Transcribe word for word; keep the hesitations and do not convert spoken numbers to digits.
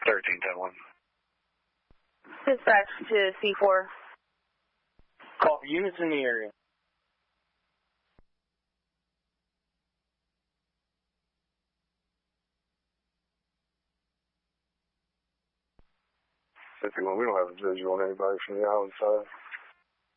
thirteen ten one. Dispatch to C four. Call for units in the area. fifty-one, we don't have a visual on anybody from the island side.